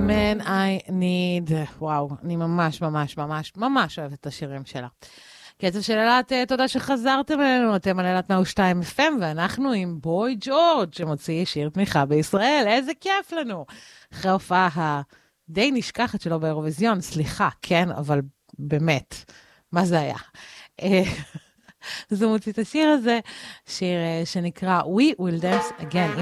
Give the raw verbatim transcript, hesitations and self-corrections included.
Man I Need. וואו, אני ממש ממש ממש ממש אוהבת את השירים שלה. קצב של אלת, תודה שחזרתם אלינו, אתם על אלת מאה ושתיים אף אם, ואנחנו עם בוי ג'ורג' שמוציא שיר תמיכה בישראל, איזה כיף לנו. אחרי הופעה הדי נשכחת שלו באירוויזיון, סליחה, כן, אבל באמת, מה זה היה? זה מוציא את השיר הזה, שיר שנקרא We Will Dance Again.